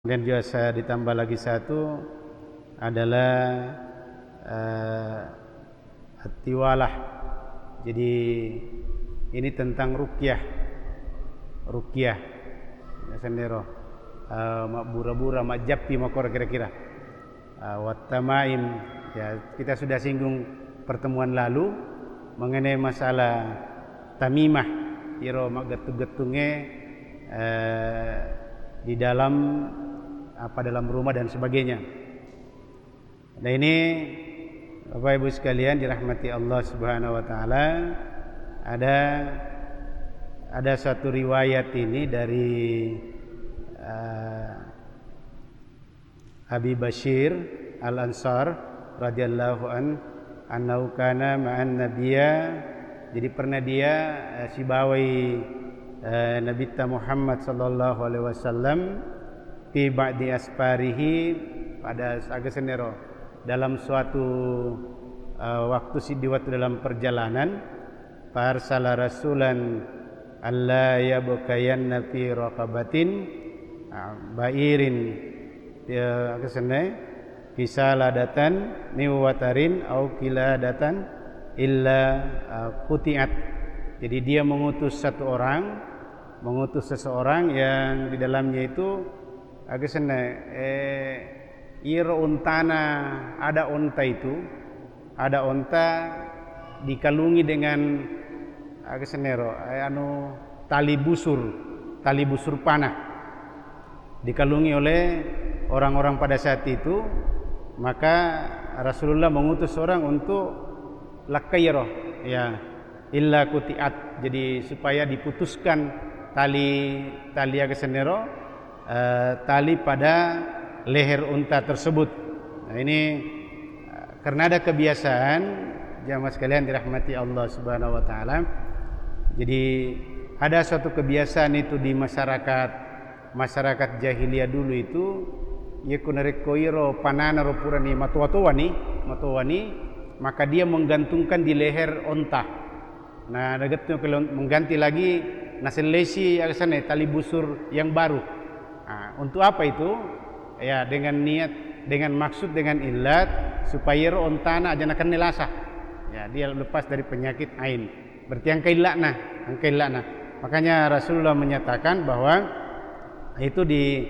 Kemudian juga saya ditambah lagi satu adalah tiwalah. Jadi ini tentang ruqyah sendiri. Mak bura-bura, mak jappi, makor kira-kira. Wattamaim, ya kita sudah singgung pertemuan lalu mengenai masalah tamimah, iro mak getu-getunge di dalam dalam rumah dan sebagainya. Nah ini Bapak Ibu sekalian dirahmati Allah Subhanahu wa taala, ada satu riwayat ini dari Abi Bashir Al-Ansar radhiyallahu anhu kana ma'an nabiyya. Jadi pernah dia si bawai Nabi Muhammad sallallahu alaihi wasallam fi ba'di asfarihi, pada agak senero dalam suatu waktu dalam perjalanan, farsala rasulan alla yabkayanna fi raqabatin ba'irin, dia kesene kisaladatan miwatarin au kiladatan illa qutiat. Jadi dia mengutus seseorang yang di dalamnya itu agesene iro untana, ada onta dikalungi dengan agesenero tali busur panah, dikalungi oleh orang-orang pada saat itu. Maka Rasulullah mengutus orang untuk lakairo, ya illa kutiat, jadi supaya diputuskan tali agesenero, tali pada leher unta tersebut. Nah ini karena ada kebiasaan jamaah sekalian dirahmati Allah Subhanahu wa taala. Jadi ada suatu kebiasaan itu di masyarakat jahiliyah dulu itu, yakunarikoiro panana ropurani matuwani, maka dia menggantungkan di leher unta. Nah, kalau mengganti lagi naselesi agasane tali busur yang baru. Nah, untuk apa itu? Ya dengan maksud dengan illat supaya ontana aja nakan nelasah. Ya dia lepas dari penyakit ain. Berarti angka illatna. Makanya Rasulullah menyatakan bahwa itu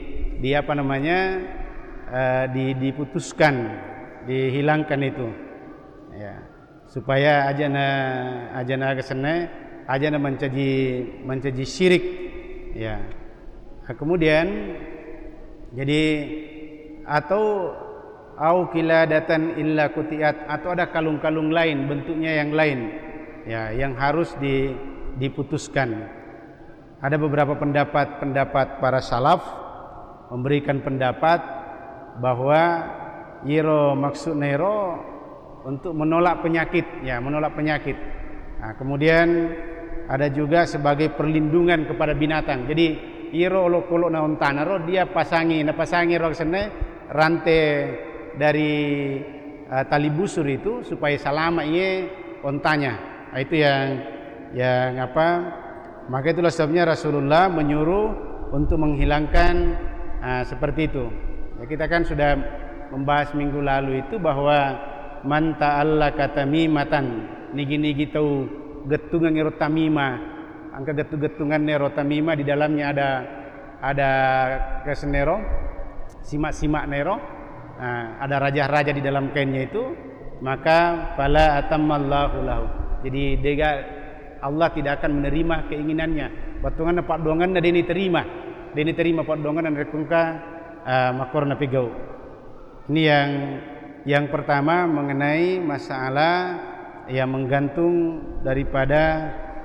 diputuskan, dihilangkan itu. Ya. Supaya ajana kesana ajana mencaji syirik, ya. Nah, kemudian jadi atau kiladatan illa kutiat, atau ada kalung-kalung lain, bentuknya yang lain, ya, yang harus diputuskan. Ada beberapa pendapat para salaf memberikan pendapat bahwa iro maksud nero untuk menolak penyakit. Nah, kemudian ada juga sebagai perlindungan kepada binatang. Jadi iro lo kolok na ontana ro dia pasangi ro sene rantai dari tali busur itu supaya selama ia ontanya. Nah, itu yang maka itulah sebabnya Rasulullah menyuruh untuk menghilangkan seperti itu. Ya, kita kan sudah membahas minggu lalu itu bahwa man ta'allaka tamimatan, nigi tahu getungan nero tamima, angka getungan nero tamima, di dalamnya ada kesenero simak nero, ada raja-raja di dalam kainnya itu, maka fala atammallahu lahu, jadi Allah tidak akan menerima keinginannya. Patungan pak dongan deni terima pak dongan dan rekungka makorna pigau. Ini yang pertama mengenai masalah yang menggantung daripada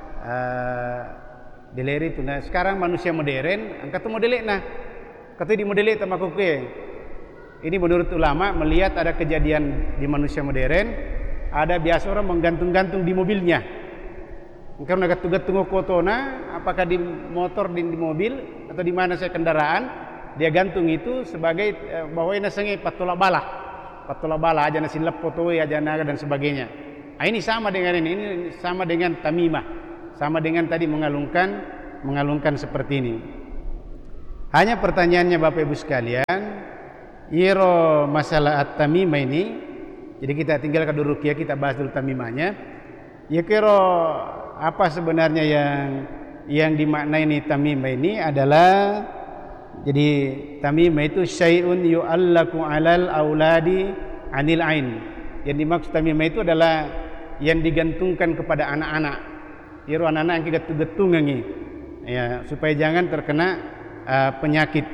deleri itu. Nah, sekarang manusia modern angkat modelek di modelek tamakuke. Ini menurut ulama melihat ada kejadian di manusia modern, ada biasa orang menggantung-gantung di mobilnya. Karena gantung kotona, apakah di motor, di mobil atau di mana saya kendaraan, dia gantung itu sebagai bahwa ini sengai patola bala aja nasi lep potoi aja naga dan sebagainya. Nah, ini sama dengan ini sama dengan tamimah, sama dengan tadi mengalungkan seperti ini. Hanya pertanyaannya Bapak Ibu sekalian, iro masalah at-tamimah ini, jadi kita tinggalkan dulu ruqyah, kita bahas dulu tamimahnya. Ya kira apa sebenarnya yang dimaknai ini tamimah ini adalah, jadi tamimah itu syai'un yu'allaku 'alal auladi 'anil ain. Yang dimaksud tamimah itu adalah yang digantungkan kepada anak-anak. Iro anak-anak yang getung-getung ini, ya, supaya jangan terkena penyakit.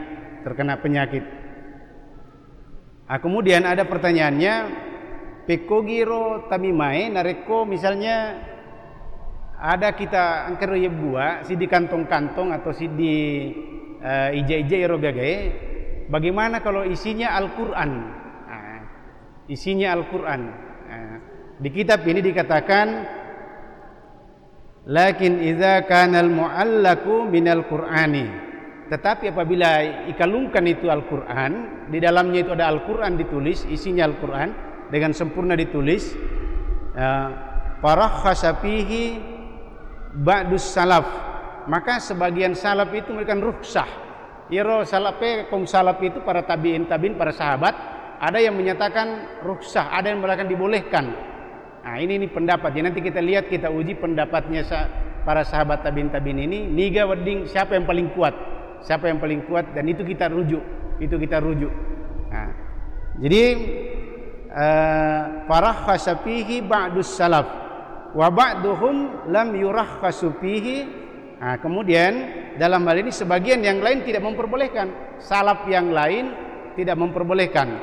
Kemudian ada pertanyaannya, peko giro tamimai nareko, misalnya ada kita angker ye buah si di kantong-kantong atau si di ija-ija iro gagai, bagaimana kalau isinya Al-Qur'an? Isinya Al-Qur'an. Di kitab ini dikatakan, lakin idza kana al-mu'allaku minal Qur'ani. Tetapi apabila ikalungkan itu Al-Qur'an, di dalamnya itu ada Al-Qur'an ditulis, isinya Al-Qur'an dengan sempurna ditulis, farakhasa fihi ba'dus salaf, maka sebagian salaf itu memberikan rukhsah. Iro salafe kaum salaf itu para tabi'in, para sahabat, ada yang menyatakan rukhsah, ada yang mengatakan dibolehkan. Nah, ini pendapat. Jadi nanti kita lihat, kita uji pendapatnya para sahabat tabi'in ini, niga wedding siapa yang paling kuat. Siapa yang paling kuat, dan itu kita rujuk. Nah, jadi farakhasa fihi ba'dus salaf wa ba'duhum lam yurakhasu fihi. Nah, kemudian dalam hal ini sebagian yang lain tidak memperbolehkan, salaf yang lain tidak memperbolehkan.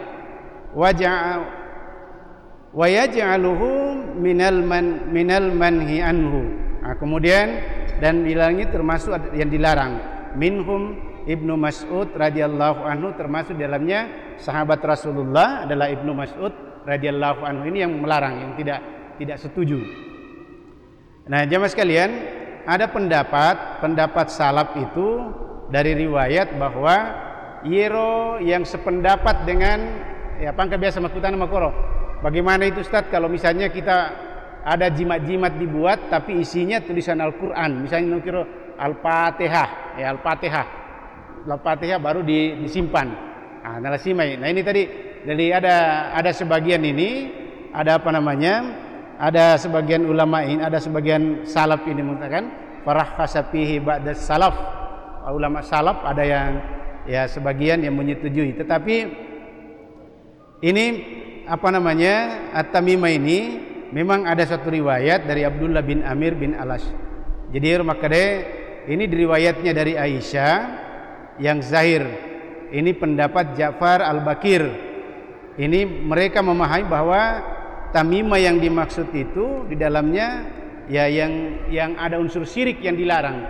Wa yaj'aluhu minal manhi anhu. Nah, kemudian dan bilangnya termasuk yang dilarang. Minhum Ibnu Mas'ud radhiyallahu anhu, termasuk dalamnya sahabat Rasulullah adalah Ibnu Mas'ud radhiyallahu anhu, ini yang melarang, yang tidak setuju. Nah, jamaah sekalian, ada pendapat salaf itu dari riwayat bahwa yero yang sependapat dengan pangka biasa makutan makoro. Bagaimana itu Ustaz kalau misalnya kita ada jimat-jimat dibuat tapi isinya tulisan Al-Qur'an, misalnya nukiro Al-Fatihah, Al-Fatihah baru disimpan. Nah, ini tadi dari ada sebagian ini, ada ada sebagian ulama ini, ada sebagian salaf ini mengatakan farakhasa fihi ba'da salaf. Ulama salaf ada yang sebagian yang menyetujui. Tetapi ini at-tamimah ini memang ada satu riwayat dari Abdullah bin Amir bin Alash. Jadi ini diriwayatnya dari Aisyah yang zahir. Ini pendapat Ja'far Al-Bakir. Ini mereka memahami bahwa tamimah yang dimaksud itu di dalamnya yang ada unsur syirik yang dilarang.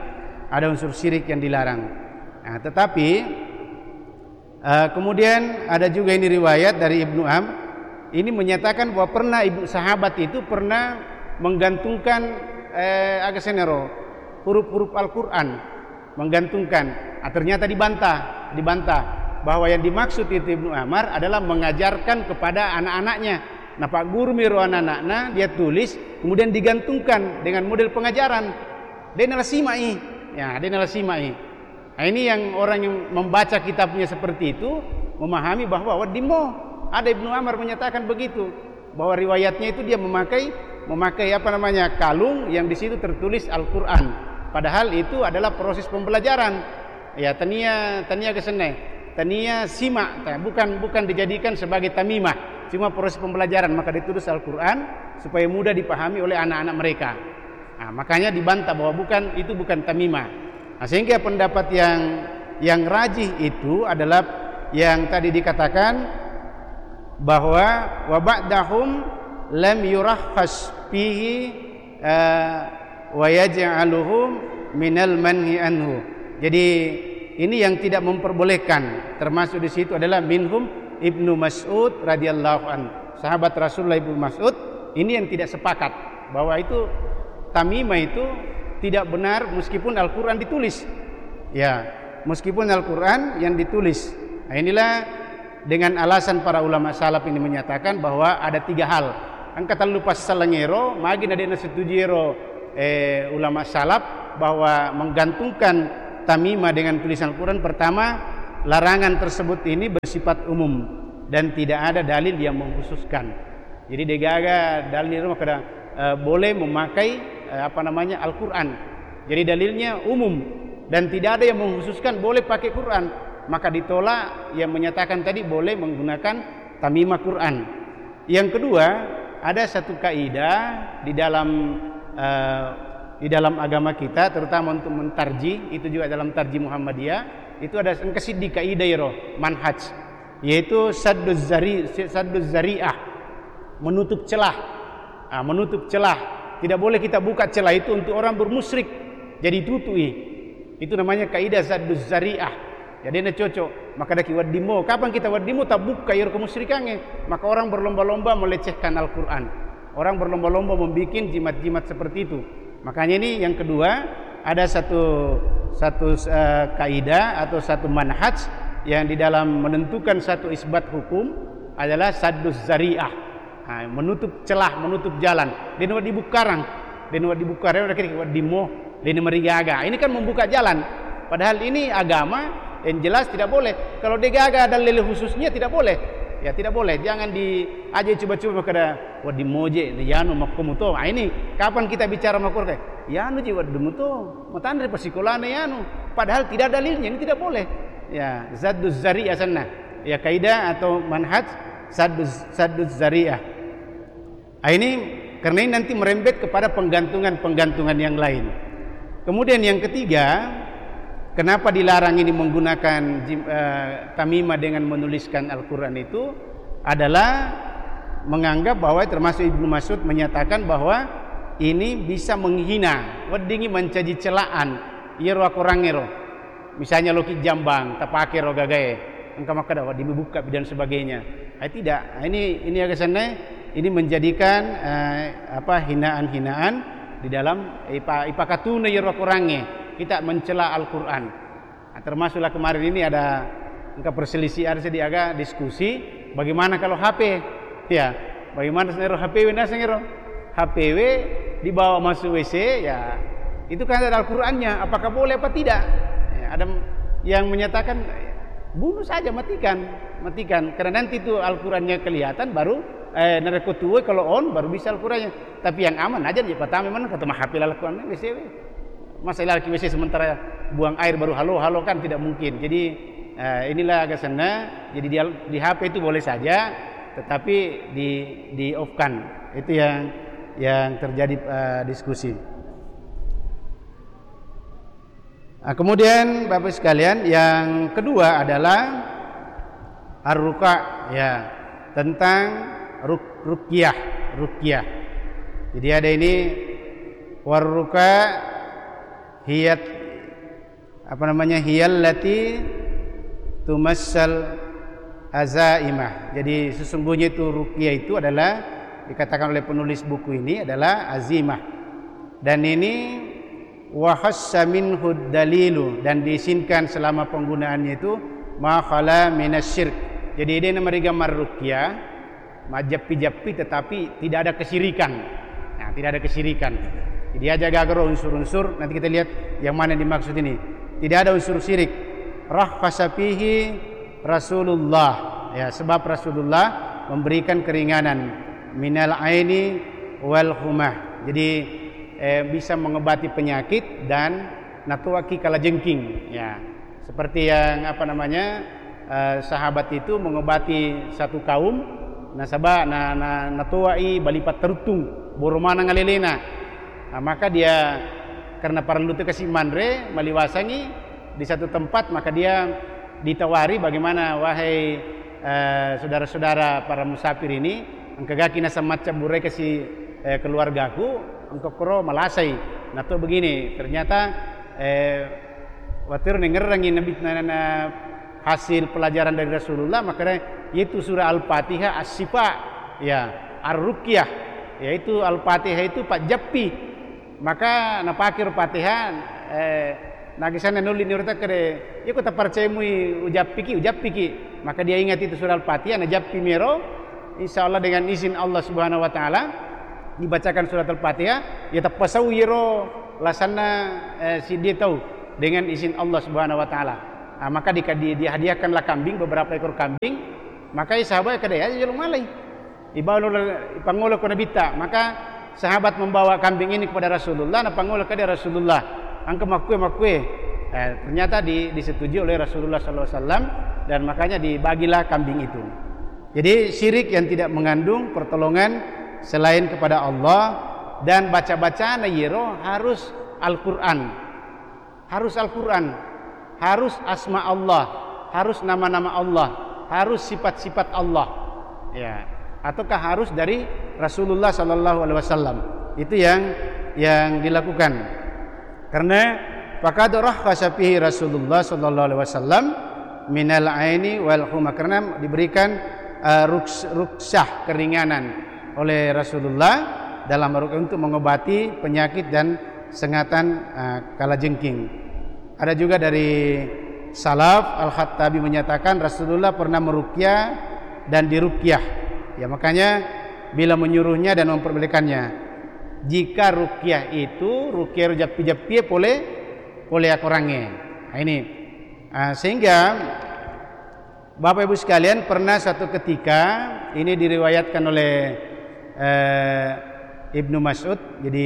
Nah, tetapi kemudian ada juga ini riwayat dari Ibnu Am. Ini menyatakan bahwa pernah sahabat itu pernah menggantungkan huruf-huruf Al-Qur'an, menggantungkan. Ternyata dibantah bahwa yang dimaksud itu Ibnu Amar adalah mengajarkan kepada anak-anaknya. Nah, Pak Guru miro anak-anaknya dia tulis kemudian digantungkan dengan model pengajaran. Dia nasimai. Nah, ini yang orang yang membaca kitabnya seperti itu memahami bahwa ada Ibnu Amar menyatakan begitu, bahwa riwayatnya itu dia memakai kalung yang di situ tertulis Al-Qur'an. Padahal itu adalah proses pembelajaran. Ya, tania kesene, tania simak, bukan dijadikan sebagai tamimah, cuma proses pembelajaran, maka ditulis Al-Qur'an supaya mudah dipahami oleh anak-anak mereka. Nah, makanya dibantah bahwa itu bukan tamimah. Nah, sehingga pendapat yang rajih itu adalah yang tadi dikatakan bahwa wa ba'dahum lam yurakhas fihi wa yaj'aluhum minal manhi anhu. Jadi ini yang tidak memperbolehkan, termasuk di situ adalah minhum Ibnu Mas'ud radhiyallahu anhu, sahabat Rasulullah Ibnu Mas'ud. Ini yang tidak sepakat bahwa itu tamimah itu tidak benar meskipun Al-Qur'an ditulis. Ya, meskipun Al-Qur'an yang ditulis. Nah, inilah dengan alasan para ulama salaf ini menyatakan bahwa ada 3 hal. Angkatan lupa salangero, magin ada setujiro ulama salaf bahwa menggantungkan tamimah dengan tulisan Al-Quran, pertama, larangan tersebut ini bersifat umum dan tidak ada dalil yang mengkhususkan. Jadi degaga dalil maka boleh memakai Al-Quran. Jadi dalilnya umum dan tidak ada yang mengkhususkan boleh pakai Quran. Maka ditolak yang menyatakan tadi boleh menggunakan tamimah Quran. Yang kedua, ada satu kaidah di dalam agama kita, terutama untuk mentarjih, itu juga dalam tarjih Muhammadiyah, itu ada di kaidah manhaj, yaitu sadduz zari'ah, menutup celah. Menutup celah. Tidak boleh kita buka celah itu untuk orang bermusyrik jadi tutui. Itu namanya kaidah sadduz zari'ah. Jadi ini cocok. Maka daki wadimo. Kapan kita wadimo tak buka yor kemusyrikannya. Maka orang berlomba-lomba melecehkan Al-Quran. Orang berlomba-lomba membuat jimat-jimat seperti itu. Makanya ini yang kedua, ada satu kaidah atau satu manhaj yang di dalam menentukan satu isbat hukum adalah sadduz zari'ah. Menutup celah, menutup jalan. Dene dibukarang, dene dibukarang udah kira wadimo, dene merigaga. Ini kan membuka jalan. Padahal ini agama yang jelas tidak boleh. Kalau degaga ada lele khususnya tidak boleh. Ya tidak boleh. Jangan aja coba-coba kada wadimoje yanu makumuto. Ini kapan kita bicara makur kayak yanu ji wadimoto, matan dari pasikolane yanu. Padahal tidak ada dalilnya, ini tidak boleh. Ya, sadduz zari'ah sana. Ya kaidah atau manhaj sadduz zari'ah. Ini karena ini nanti merembet kepada penggantungan yang lain. Kemudian yang ketiga, kenapa dilarang ini menggunakan tamimah dengan menuliskan Al-Quran itu adalah menganggap bahwa, termasuk Ibnu Mas'ud menyatakan bahwa ini bisa menghina, wedingi mencaji celaan iro akorangero. Misalnya loki jambang, tapake ro gagae, engkau maka dapat dibuka dan sebagainya. Tidak, ini agak sana, ini menjadikan hinaan-hinaan di dalam ipakatuna iro akorange. Kita mencela Al-Quran. Termasuklah kemarin ini ada perselisihan sedih agak diskusi bagaimana kalau HP, ya bagaimana senero HPW HPW dibawa masuk WC, ya itu kan ada Al-Qurannya, apakah boleh apa tidak? Ya, ada yang menyatakan bunuh saja, matikan karena nanti itu Al-Qurannya kelihatan baru narekotuwe kalau on baru bisa Al-Qurannya. Tapi yang aman aja di pertama mana ketemu HP Al-Quran WC. Masa lagi WC sementara buang air baru halo kan tidak mungkin. Jadi inilah agak sana. Jadi di HP itu boleh saja, tetapi di off kan. Itu yang terjadi diskusi. Kemudian Bapak sekalian, yang kedua adalah ar-ruqa, ya, tentang ruqyah. Jadi ada ini war-ruqa hiyat hiyallati tumassal azaimah. Jadi sesungguhnya itu ruqyah itu adalah dikatakan oleh penulis buku ini adalah azimah. Dan ini wa hassa minhu dalilu, dan diizinkan selama penggunaannya itu ma khala minasyirk. Jadi ini namanya ruqyah, majappi tetapi tidak ada kesyirikan. Nah, tidak ada kesyirikan. Jadi aja gagaro unsur-unsur, nanti kita lihat yang mana yang dimaksud ini. Tidak ada unsur syirik. Rakhasa fihi Rasulullah, ya, sebab Rasulullah memberikan keringanan minal aini wal humah. Jadi bisa mengobati penyakit dan natuaki kalajengking, ya. Seperti yang sahabat itu mengobati satu kaum nasaba natuai balipat terutung boromana ngalelena. Maka dia karena parang itu kasih manre maliwasangi di satu tempat, maka dia ditawari bagaimana wahai saudara-saudara para musafir ini, engkagaki nasa macam burai kasih keluargaku, engkau kro malasai. Nah tuh begini, ternyata watir nengerangin na hasil pelajaran dari Rasulullah, makanya yaitu surah Al-Fatihah as-sifa, ya, ar-ruqyah, yaitu Al-Fatihah itu Pak Jappi. Maka napakir Fatihah nagisan nuli nurta kere iku ta percayai ujap piki, maka dia ingat itu surah Al-Fatihah najap pimero, insyaallah dengan izin Allah Subhanahu wa taala dibacakan surat Al-Fatihah ya tapasawiro lasana si dia tahu dengan izin Allah Subhanahu wa taala. Maka dihadiahkanlah kambing, beberapa ekor kambing. Maka sahabat kada ya jalung malai. Ipangulo ko nabita. Maka sahabat membawa kambing ini kepada Rasulullah, pangulo kada Rasulullah. Angka makue. Ternyata disetujui oleh Rasulullah sallallahu alaihi wasallam dan makanya dibagilah kambing itu. Jadi syirik yang tidak mengandung pertolongan selain kepada Allah dan baca-bacaan yero harus Al-Qur'an. Harus asma Allah, harus nama-nama Allah, harus sifat-sifat Allah. Ya, ataukah harus dari Rasulullah sallallahu alaihi wasallam. Itu yang dilakukan. Karena faqad rakhasa fihi Rasulullah sallallahu alaihi wasallam minal aini wal huma, karena diberikan ruksah keringanan oleh Rasulullah dalam untuk mengobati penyakit dan sengatan kalajengking. Ada juga dari salaf Al-Khattabi menyatakan Rasulullah pernah meruqyah dan diruqyah. Ya, makanya bila menyuruhnya dan memperbolehkannya. Jika ruqyah itu ruqyah japi-japi boleh orangnya. Nah, ini sehingga Bapak Ibu sekalian, pernah satu ketika ini diriwayatkan oleh Ibnu Mas'ud. Jadi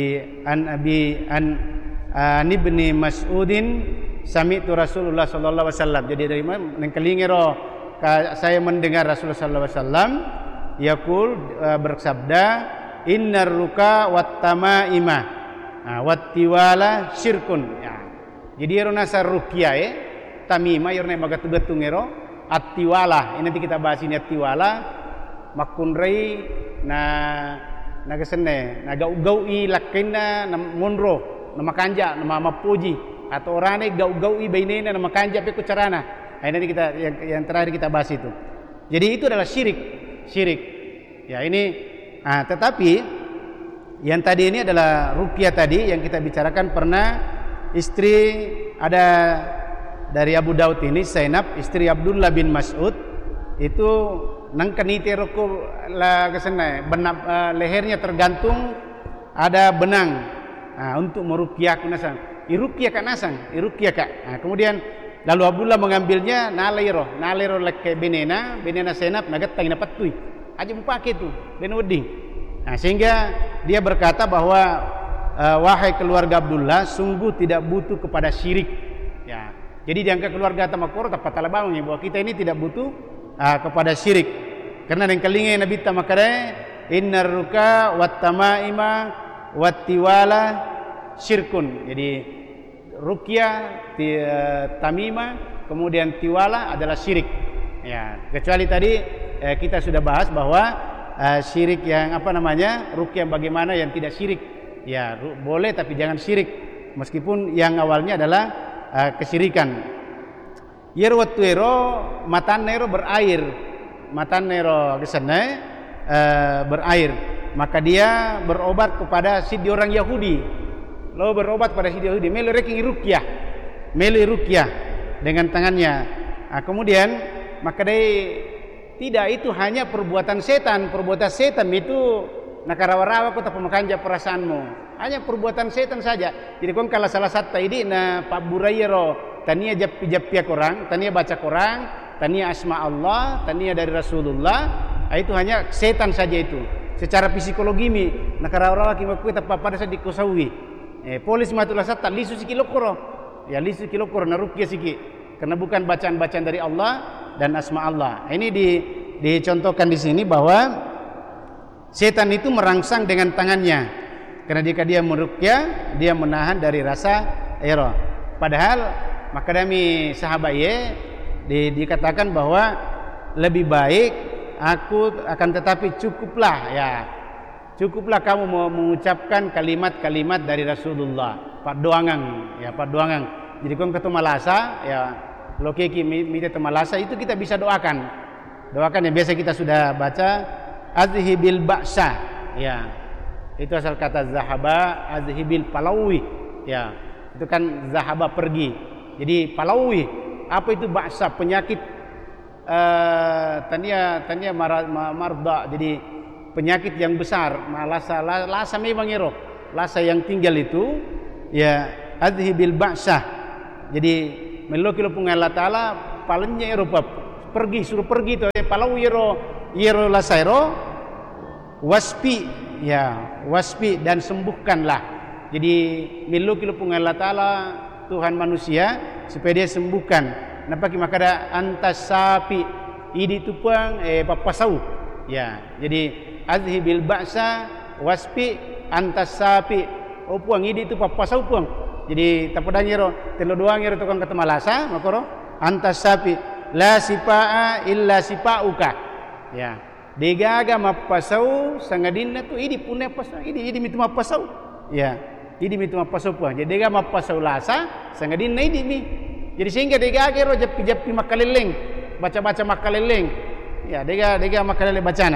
an ibni Mas'udin sami'tu Rasulullah sallallahu alaihi wasallam. Jadi dari nengkelingero saya mendengar Rasulullah sallallahu alaihi wasallam yaqul bersabda, innar ruka wat tamaima wat tiwala syirkun. Ya. Jadi ero nasar ruqyah tamima ero magatu-gatu ngero at-tiwala. Ini nanti kita bahas ini at-tiwala makunrei na kesene na gau-gaui lakena na monro nama kanja, nama mapuji atau orangnya gau-gaui bainena nama kanja pe kucarana. Ini kita yang terakhir kita bahas itu. Jadi itu adalah syirik. Ya, ini tetapi yang tadi ini adalah ruqyah tadi yang kita bicarakan. Pernah istri ada dari Abu Daud ini, Zainab istri Abdullah bin Mas'ud itu nangkanite roko la kesana lehernya tergantung ada benang. Untuk meruqyah kunasan, iruqyah kak nasang, iruqyah kak. Kemudian lalu Abdullah mengambilnya nalero lek benena Zainab nagatang napatui. Aja mupake itu benoding. Sehingga dia berkata bahwa wahai keluarga Abdullah, sungguh tidak butuh kepada syirik. Ya. Jadi diangkat keluarga tamakor tapat talabangnya bahwa kita ini tidak butuh kepada syirik. Karena yang kelingin Nabi tamakare innar ruka wat tamaima wattiwala syirkun. Jadi ruqyah, tamimah, kemudian tiwala adalah syirik. Ya, kecuali tadi kita sudah bahas bahwa syirik yang ruqyah bagaimana yang tidak syirik. Ya, boleh tapi jangan syirik. Meskipun yang awalnya adalah kesyirikan. Yerwatuero matanero berair. Matanero kesana berair. Maka dia berobat kepada si orang Yahudi. Lalu berobat pada si Yahudi, melu ruqyah dengan tangannya. Kemudian maka dia tidak, itu hanya perbuatan setan itu nakarawa-rawa kota pemakanja perasaanmu. Hanya perbuatan setan saja. Jadi kalau salah satu ini Pak Burayero tania japi orang, tania baca Quran, tania asma Allah, tania dari Rasulullah, itu hanya setan saja itu. Secara psikologi nakarawa-rawa kimakuita pada saat dikusawi. Polis matulah sata lisu sikilokoro. Ya lisu kilokoro na ruqyah siki. Karena bukan bacaan-bacaan dari Allah dan asma Allah. Ini dicontohkan di sini bahwa setan itu merangsang dengan tangannya. Karena jika dia meruqyah, dia menahan dari rasa ero. Padahal maka demi sahabat dikatakan bahwa lebih baik aku akan tetapi cukuplah kamu mengucapkan kalimat-kalimat dari Rasulullah. Padoangan. Jadi kalau ketemu malasa ya lokeki minta malasa itu kita bisa doakan yang biasa kita sudah baca azhibil ba'sa. Ya. Itu asal kata zahaba, azhibil palawi. Ya. Itu kan zahaba pergi. Jadi palawi, apa itu ba'sa? Penyakit tania marda. Jadi penyakit yang besar, lasa memang ero. Lasa yang tinggal itu ya azhibil ba'sah. Jadi melo kilo pung Allah Taala palenya Eropa pergi suruh pergi to palau yero lasairo waspi dan sembuhkanlah. Jadi melo kilo pung Allah Taala Tuhan manusia supaya dia sembuhkan. Napa ki makada antas sapi idi tupang papasau. Ya, jadi azhibil ba'sa waspi antas sapi. Oh puang idi tu papasau puang. Jadi tapadanyero telo doang yero tukang katamalasa makoro antas sapi la sipaa illa sipauka. Ya. Degaga mapasau sangadinna tu idi punya pasau idi mitu mapasau. Ya. Idi mitu mapasau puang. Jadi dega mapasau lasa sangadinna idi mi. Jadi sehingga degaga ro japi makaleleng, baca-baca makaleleng. Ya, dega makaleleng bacana.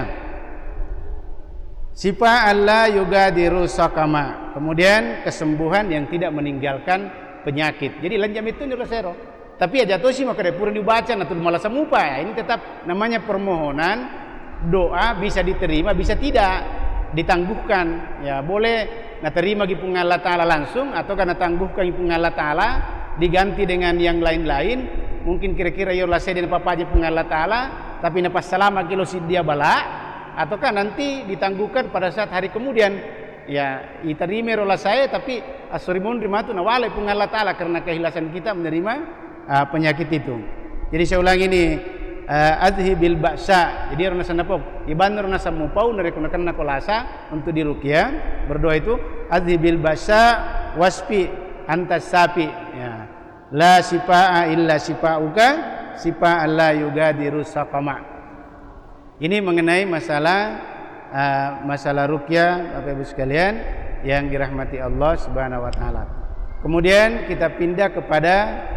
Sifa Allah yugadiru sakama. Kemudian kesembuhan yang tidak meninggalkan penyakit. Jadi lanjam itu nyuruh. Tapi ya jatuh sih maka purun dibaca natul malah semupa ya. Ini tetap namanya permohonan, doa bisa diterima, bisa tidak ditangguhkan. Ya boleh na terima gi pung Allah Taala langsung atau karena tangguhkan gi pung Allah Taala diganti dengan yang lain-lain. Mungkin kira-kira yo laseden papaje pung Allah Taala tapi na pas salama kilo si dia bala ataukah nanti ditangguhkan pada saat hari kemudian ya iterima rola saya tapi asurimun rimatu nawale pun Allah Ta'ala karena kehilasan kita menerima penyakit itu. Jadi saya ulang ini adhibil ba'sa. Jadi orang nasa napok iban orang nasa mupau narekunakan nakolasa untuk diruqyah berdoa itu adhibil ba'sa waspi antas sapi ya. La sifa'a illa sifa'uka sifa' la yugadiru saqama. Ini mengenai masalah ruqyah Bapak Ibu sekalian yang dirahmati Allah Subhanahu wa taala. Kemudian kita pindah kepada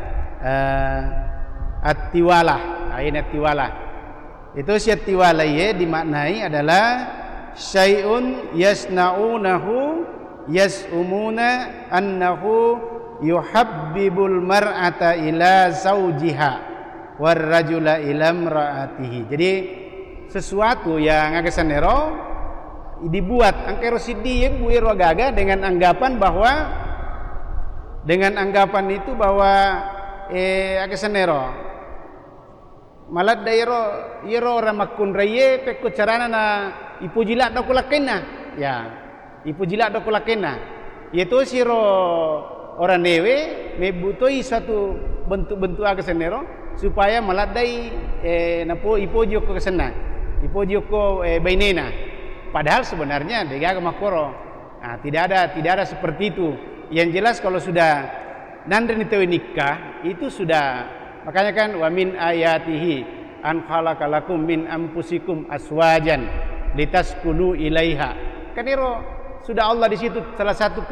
at-tiwalah, ayat at-tiwalah. Itu syat tiwalah dimaknai adalah syai'un yasna'unahu yas'umuna annahu yuhabbibul mar'ata ila zawjiha war rajula ila imra'atihi. Jadi sesuatu yang agasanero dibuat angkero sidi buiro gaga dengan anggapan itu bahwa agasanero malat dairo iro ramakun raye pekko carana na ipujila do kulakena ya ipujila do kulakena yaitu siro orang dewe mebutoi satu bentuk-bentuk agasanero supaya maladai napo ipojo ko kesana ipojo ko bainena. Padahal sebenarnya dega makoro. Nah, tidak ada seperti itu. Yang jelas kalau sudah nandren itu nikah itu sudah makanya kan wa min ayatihi an khalaqalakum min anfusikum aswajan litaskunu ilaiha. Kan itu sudah Allah di situ salah satu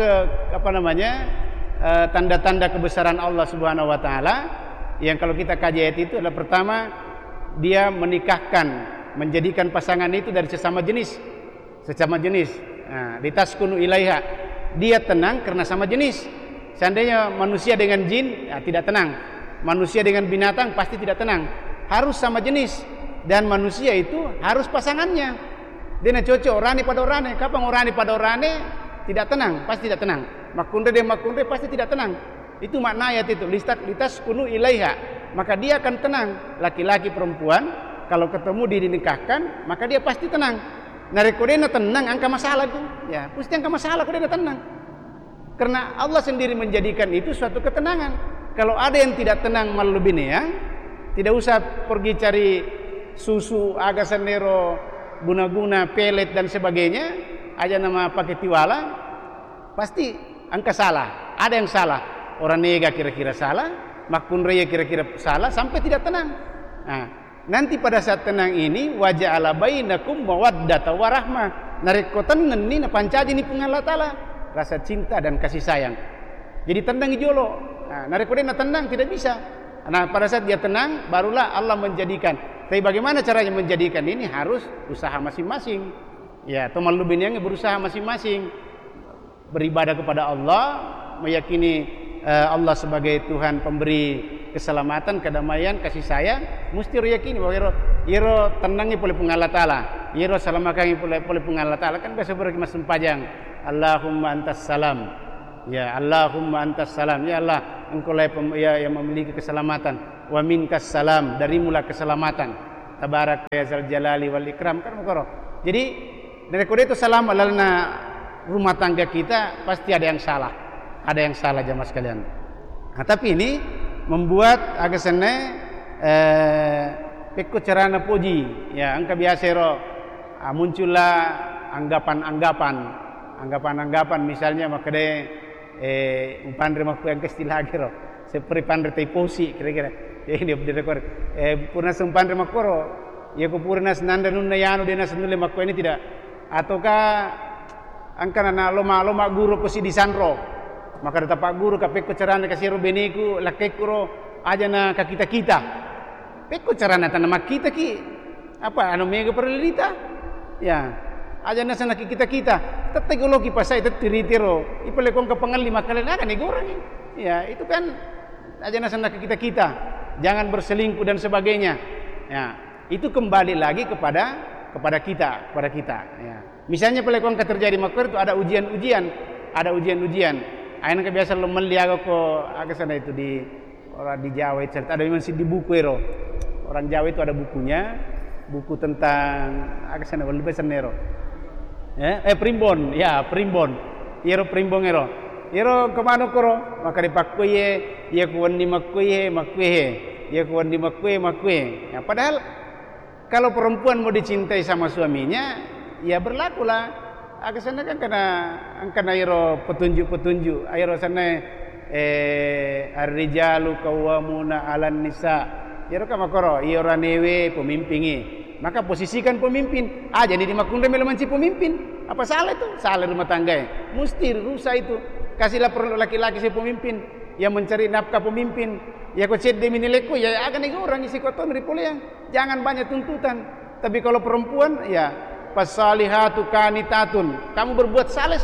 tanda-tanda kebesaran Allah Subhanahu wa taala yang kalau kita kaji ayat itu adalah pertama dia menikahkan menjadikan pasangan itu dari sesama jenis. Nah, litaskunu ilaiha. Dia tenang karena sama jenis. Seandainya manusia dengan jin ya, tidak tenang. Manusia dengan binatang pasti tidak tenang. Harus sama jenis dan manusia itu harus pasangannya. Dia cocok orane pada orane. Kapan orane pada orane tidak tenang, pasti tidak tenang. Makunde dia makunde pasti tidak tenang. Itu makna ayat itu. Litaskunu ilaiha. Maka dia akan tenang. Laki-laki perempuan kalau ketemu dinikahkan maka dia pasti tenang. Narekodena tenang angka masalah itu. Ya, pasti angka masalah kodena tenang. Karena Allah sendiri menjadikan itu suatu ketenangan. Kalau ada yang tidak tenang malu bini ya, tidak usah pergi cari susu agasanero, guna-guna, pelet dan sebagainya, aja nama pakai tiwala, pasti angka salah. Ada yang salah. Orang nega kira-kira salah, makpun raya kira-kira salah sampai tidak tenang. Nah, nanti pada saat tenang ini wajah ala bainakum mawaddata warahmah. Narekotan neni na pancaji ni Allah Taala rasa cinta dan kasih sayang. Jadi tenang ijolo. Nah, narekoden tenang tidak bisa. Nah, pada saat dia tenang barulah Allah menjadikan. Tapi bagaimana caranya menjadikan ini harus usaha masing-masing. Ya, teman lubin yang berusaha masing-masing. Beribadah kepada Allah, meyakini Allah sebagai Tuhan pemberi keselamatan, kedamaian, kasih sayang, mesti yakini bahwa iro tenangnya oleh Allah Taala, iro selamakannya oleh Allah Taala kan biasa berkimas sempajang. Allahumma antas salam Ya Allahumma antas salam. Ya Allah, engkau lah yang memiliki keselamatan. Wa minkas salam, darimulah keselamatan. Tabarak ya zal jalali wal ikram. Kan mukoro. Jadi dari kode itu salam alalna rumah tangga kita pasti ada yang salah. Ada yang salah jamaah sekalian. Nah, tapi ini membuat agak seneng pekko carana puji. Ya, angka biasa ro muncullah anggapan misalnya makade pandre makku yang istilah ro seperti pandre teiposi kira-kira ini direkor purna sempandre makoro ya ko purna senanda nunna yanu dena senule makku ini tidak ataukah angkana na loma guru ko si disandro maka data pak guru kapekko carana kasiro beniku lakekuro aja na kita pekko carana tanama kita ki apa anu mega perlita ya aja na sana kita tetegologi pasai tetiritiro ipele kong kapangal 5 kali na kan igorang ya itu kan aja na sana kita jangan berselingkuh dan sebagainya ya itu kembali lagi kepada kita ya misalnya pele kong terjadi makor itu ada ujian ayeuna kebiasaan lo meliaga ko agak sana itu di orang di Jawa itu ada memang di buku ero orang Jawa itu ada buku tentang agak sana lebih senero primbon iro primbon iro kemana koro maka dipakuye ya kuwan di makuye ya kuwan di makuye ya padahal kalau perempuan mau dicintai sama suaminya ya berlakulah agak sana kan karena iro petunjuk iro sana ar-rijalu qawwamuna 'alan nisa iro kamakoro iro ranewe pemimpingi maka posisikan pemimpin jadi di makundre melemanci pemimpin apa salah itu salah rumah tangga mesti rusak itu kasihlah perlu laki-laki si pemimpin yang mencari nafkah pemimpin ya kok cedde minileko ya akan nego orang isi koton ripoleang jangan banyak tuntutan tapi kalau perempuan ya fasalihatu kanitatun kamu berbuat salah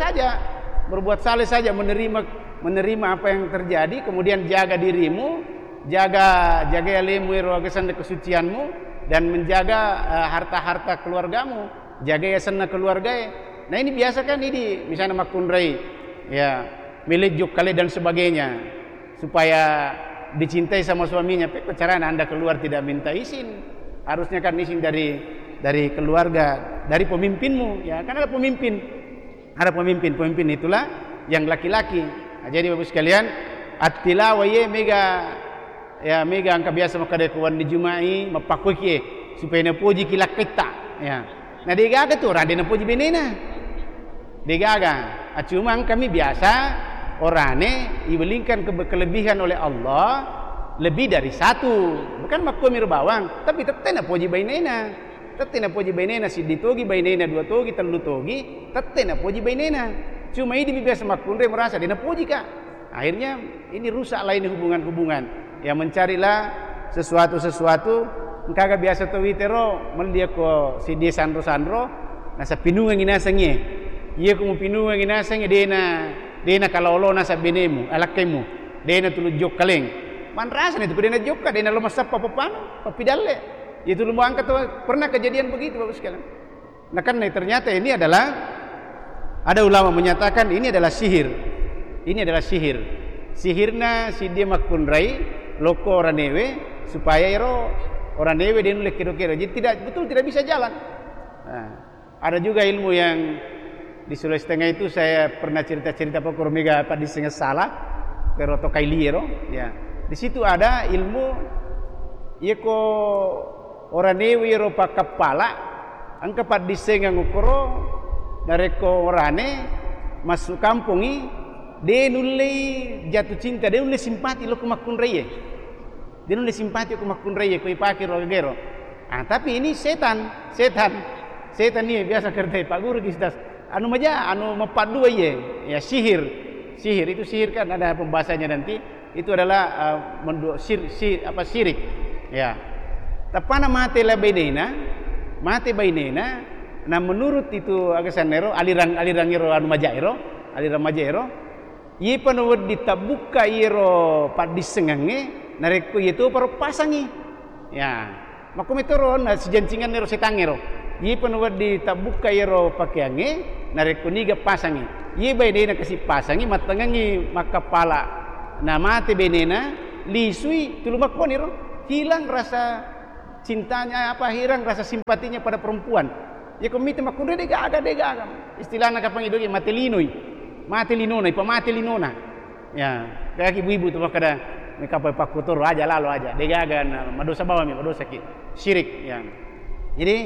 saja menerima apa yang terjadi kemudian jaga dirimu jaga ilmu kesan kesucianmu dan menjaga harta-harta keluargamu, jaga yasanna keluarga. Nah ini biasa kan ini misalnya makundrai, ya milik kali dan sebagainya, supaya dicintai sama suaminya. Tapi cara anda keluar tidak minta izin, harusnya kan izin dari keluarga, dari pemimpinmu, ya kan ada pemimpin itulah yang laki-laki. Nah, jadi bapak sekalian, at-tilawah mega angka biasa makade kuwan di jumai mapakuki supaya na puji kila kita ya nah digaga tu rade na puji benena digaga cuma kami biasa orane ibelingkan kelebihan oleh Allah lebih dari satu bukan makumir bawang tapi teteh na puji benena si ditogi benena dua togi telu togi teteh na puji benena cuma ini biasa makundre merasa dina puji kak akhirnya ini rusak lah ini hubungan ya mencarilah sesuatu kagak biasa tawitero melia ko si dia sandro nasa pinungan inasangnya iya ko mo pinungan inasangnya dena kalolo nasa benemu alakemu dena tulu jok kaleng man rasa itu dena jok dena lo masap papapano papidalle itu lu mau angkat pernah kejadian begitu bagus sekalian nah kan ternyata ini adalah ada ulama menyatakan ini adalah sihirna si dia makundrai loko orang newe supaya orang newe dia nulis kira-kira jadi tidak bisa jalan. Nah, ada juga ilmu yang di Sulawesi Tengah itu saya pernah cerita pokok mega apa di setengah salah peroto kailiero ya di situ ada ilmu yeko orang newe pak kepala angkapat di setengah ngukoro dari ko orane masuk kampungi dia nulis jatuh cinta, dia nulis simpati lo kumakun reye. Dia nulis simpati kumakun reye, kau ipaki rogero. Tapi ini setan ini biasa kerja Pak Guru kisah. Anu mepat dua ya sihir itu sihir kan ada pembahasannya nanti. Itu adalah syirik. Ya. Tapana mate bainena. Nah menurut itu agasanero aliran anu majairo. Ye panuwad ditabuka iro padisengange nareko itu paru pasangi ya makumitoro na si jancingan nero setangero ye panuwad ditabuka iro pakyange nareko niga pasangi ye benena kasi pasangi matengangi makapala na mate benena lisui tulumakon iro hilang rasa cintanya hilang rasa simpatinya pada perempuan ya komite makundo dega aga istilahnya kapang idoge mate linona ipamate linona ya kayak ibu-ibu tuh kada mereka pak kotor aja lalu aja degagan madosa bawa madosa syirik ya. Jadi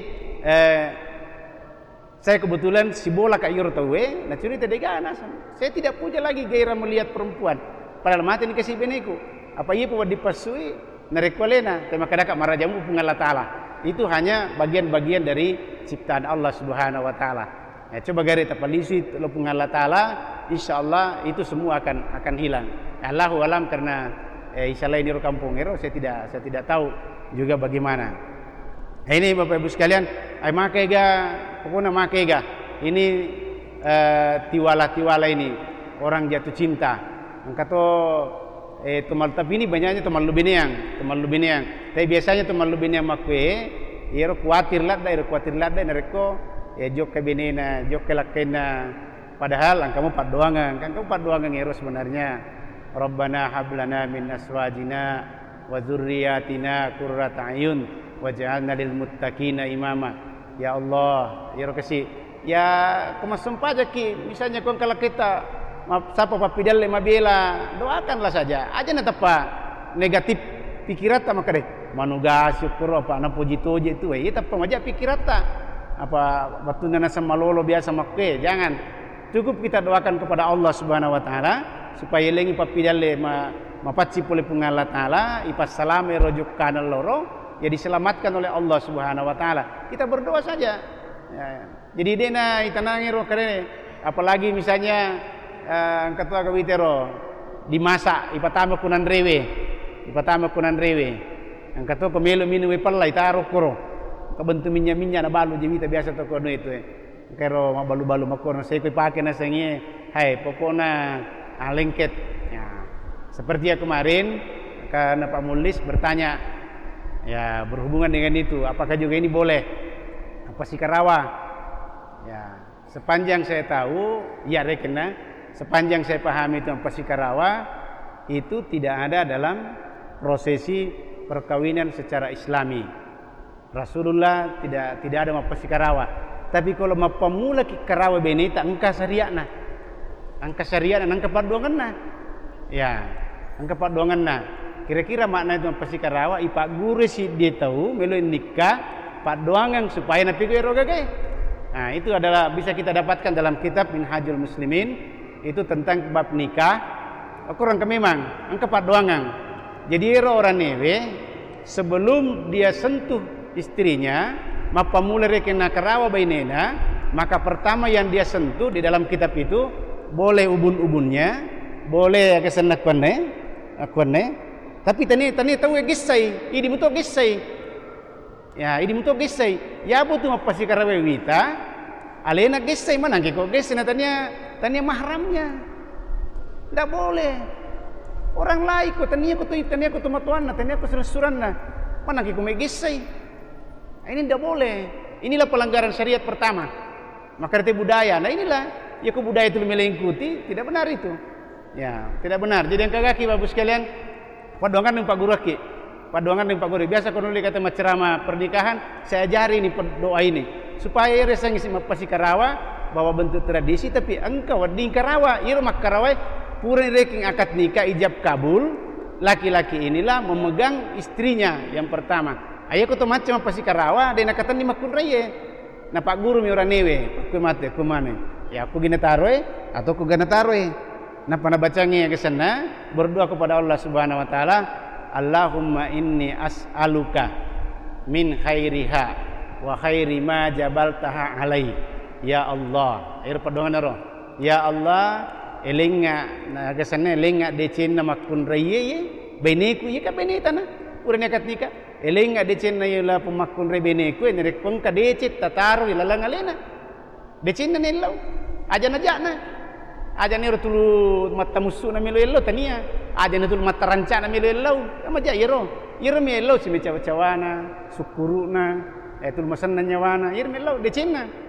saya kebetulan si bola kak yor tahu nah cerita degana saya tidak punya lagi gairah melihat perempuan padahal mati dikasih beneku apa iya buat dipasui narekolena tema kadaka marajamu pun Allah taala itu hanya bagian-bagian dari ciptaan Allah Subhanahu wa taala. Ya, coba gari tapalisi lo pun Allah taala insyaallah itu semua akan hilang. Allahu alam karena insyaallah ini kampung saya tidak tahu juga bagaimana. Nah, ini Bapak Ibu sekalian, pokoknya makaiga. Ini tiwala-tiwala ini orang jatuh cinta. Angkato teman tapi ini banyaknya teman lubineang. Tapi biasanya teman lubineang makwe, iro khawatir ladda nereko jok ke benena, jok ke lakena. Padahal kamu padoangan iro sebenarnya. Rabbana hablana min aswajina wa dzurriyyatina qurrata ayun waj'alna lil muttaqina imama. Ya Allah, iro kasih ya kumasumpa aja ki misalnya kau kalau kita sapa papidal mabela doakanlah saja aja na tapa negatif pikirata maka deh manuga syukur apa na puji toje itu tapa aja pikirata apa batu nana sama lolo biasa makwe jangan cukup kita doakan kepada Allah Subhanahu wa taala supaya lengi papidal mapatsi pole pungalla taala ipas salame rojuk kanal loro ya diselamatkan oleh Allah Subhanahu wa taala kita berdoa saja ya. Jadi dena itanangi ro kare apalagi misalnya ketua kawitero dimasak ipatama kunan rewe ang ketua komelo minu pala itaro koro kabentu minya na balu jemita biasa to kono itu kero mabalu-balu makono saya ko pake na sangie hai pokona lengket ya seperti yang kemarin karena Pak Mulis bertanya ya berhubungan dengan itu apakah juga ini boleh apa sih karawa ya sepanjang saya tahu ya rekena sepanjang saya pahami itu Pasikarawa itu tidak ada dalam prosesi perkawinan secara Islami. Rasulullah tidak ada Pasikarawa. Tapi kalau pemula ki karawa benita angka syariatna angka paduanganna. Ya, angka paduanganna. Kira-kira makna itu Pasikarawa ipak guru si dia tahu melu nikah paduangan supaya napi roga Nah, itu adalah bisa kita dapatkan dalam kitab Minhajul Muslimin itu tentang bab nikah. Kurang memang angka paduangan. Jadi orang newe sebelum dia sentuh istrinya, maka mulai kena karawa bainena, maka pertama yang dia sentuh di dalam kitab itu boleh ubun-ubunnya, boleh kesenak akwane, tapi tani tahu gisai, ini mutu gisai. Ya, ini mutu gisai. Ya butuh pasti karawa wita. Alena gisai mana kiko gisai tanya mahramnya. Tidak boleh. Orang lain ko tania ko tumatuan tania ko selusuran mana kiko gisai. Ini tidak boleh. Inilah pelanggaran syariat pertama. Maka itu budaya. Nah inilah ya ko budaya itu melengkuti tidak benar itu. Ya, tidak benar. Jadi yang kagaki Bapak sekalian paduangan dengan Pak Guru aki. Paduangan dengan Pak Guru. Biasa kalau kata ceramah pernikahan, saya ajari ini doa ini supaya rasa ngisi Pasikarawa bahwa bentuk tradisi tapi engkau di Karawa, irmak Karawa pura reking akad nikah ijab kabul, laki-laki inilah memegang istrinya yang pertama. Ayo ko macam Pasikarawa dan nakatan ni makun raye. Na Pak Guru mi orang newe, kumate kumane. Ya aku gina taroe atau aku gana taroe. Na panabacangi ke sana berdoa kepada Allah Subhanahu wa taala, Allahumma inni as'aluka min khairiha wa khairi ma jabaltaha alai. Ya Allah, air padongan ro. Ya Allah, elinga na kesana elinga decen na makun raye beneku ye ka benetana. Urang akat nikah. Elinga decen na yula pumakun raye beneku nere kong ka decet tataru ilalang alena. Decen na nilaw. Aja na. Aja ni tulu mata musuh na milo elo tania. Aja ni tulu mata ranca na milo elo. Ama ja yero. Yero mi elo si mecawa-cawana, sukuruna, tulu masan na nyawana. Yero mi elo decen na.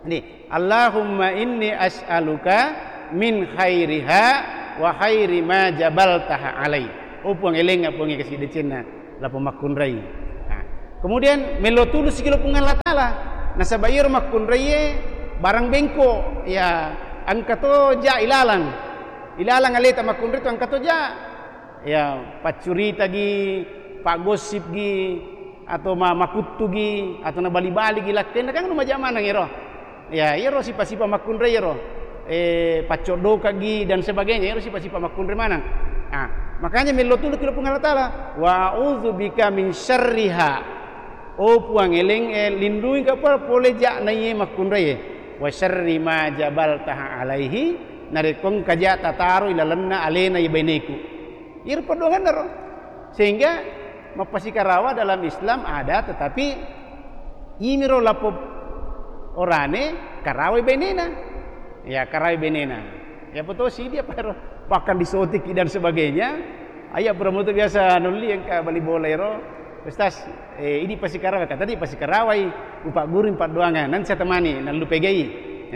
Ini Allahumma inni as'aluka min khairiha wa khairi ma jabaltaha alai. Upung eling apung kasih decena lapo makunrai. Kemudian melotulus sikilo pung Allah Taala. Nasabayir makunrai barang bengko ya angkato ja ilalang. Ilalang aleta makunrai tu angkato ja. Ya pacuri tagi pak gosip gi atau makuttu gi atau na bali-bali gi lakken kan nu majamana ngero. Ya iro sipa-sipa makunrai iro. Pacodo kagi dan sebagainya iro sipa-sipa makunrai mana. Makanya melotulu kilo pung Allah Taala wa a'udzubika min syarriha. Puang eleng lindungi kapal pole ja na ye makunrai wa syarri ma jabaltaha alaihi narekong kaja tataru ilalanna alena ibaineku. Ir pedongan naro. Sehingga mapasikarawa dalam Islam ada, tetapi imiro lapo orane karawai benena. Ya karawai benena. Ya betul sih dia pakan disotik dan sebagainya. Ayah promotor biasa nuli yang ka bali bolero. Ustaz, ini pasikarawai kata tadi pasikarawai upak guru empat doangan. Nanti saya temani nalu pegai.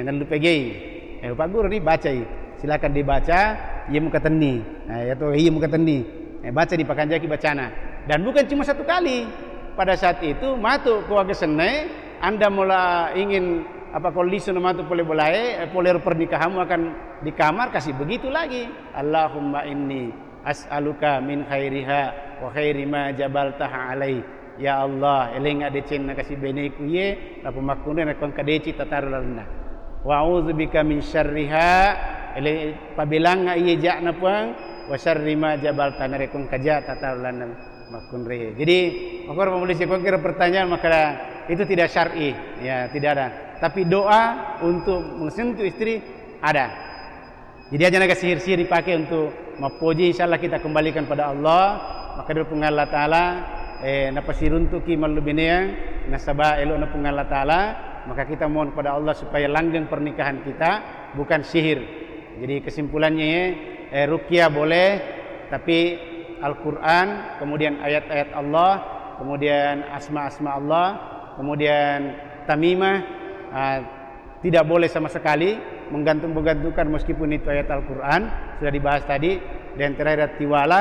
Upak guru ni baca. Silakan dibaca, ia muka teni. Atau ia muka teni. Baca di pakanjaki bacana. Dan bukan cuma satu kali. Pada saat itu matu keluarga senai, Anda mula ingin apa kondisi matu boleh pernikahanmu akan di kamar kasih begitu lagi. Allahumma inni as'aluka min khairiha wa khairi ma jabaltaha alai. Ya Allah, eling adecen kasih beneku ye, lapu makune na kon kadeci tatarulna. Wa a'udzubika min syarriha, ele pabilang iye jakna puang wa syarri ma jabaltana rekon kaja tatarulna makunre. Jadi, makor penulis kau kira pertanyaan maka itu tidak syar'i, ya tidak ada. Tapi doa untuk mensentuh istri ada. Jadi aja naga sihir-sihir dipakai untuk mapuji, insyaallah kita kembalikan pada Allah. Maka dari Allah Taala napasiruntuki malubinea nasaba elo na Allah Taala, maka kita mohon kepada Allah supaya langgeng pernikahan kita, bukan sihir. Jadi kesimpulannya ruqyah boleh, tapi Al-Quran, kemudian ayat-ayat Allah, kemudian asma-asma Allah, kemudian tamimah, tidak boleh sama sekali menggantung-gantungkan meskipun itu ayat Al-Quran, sudah dibahas tadi. Dan terakhir tiwalah,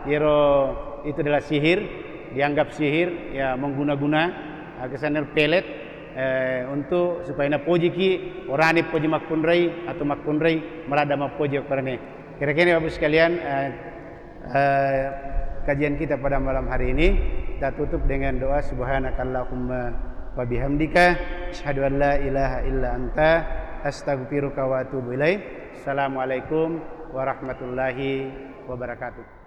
itu adalah sihir, dianggap sihir, ya mengguna-guna kesanar pelet untuk supaya na poji ki orane poji makunrai atau makunrai melada mapoji karena kira-kira Bapak sekalian kajian kita pada malam hari ini kita tutup dengan doa subhanakallahumma wa bihamdika asyhadu an la ilaha illa anta astaghfiruka wa atubu ilaik. Assalamualaikum warahmatullahi wabarakatuh.